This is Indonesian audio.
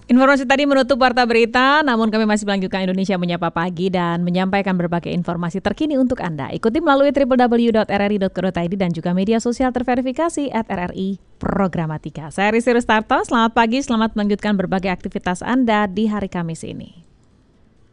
Informasi tadi menutup Warta Berita, namun kami masih melanjutkan Indonesia Menyapa Pagi dan menyampaikan berbagai informasi terkini untuk Anda. Ikuti melalui www.rri.co.id dan juga media sosial terverifikasi @RRI Programatika. Saya Rizky Rustarto, selamat pagi, selamat melanjutkan berbagai aktivitas Anda di hari Kamis ini.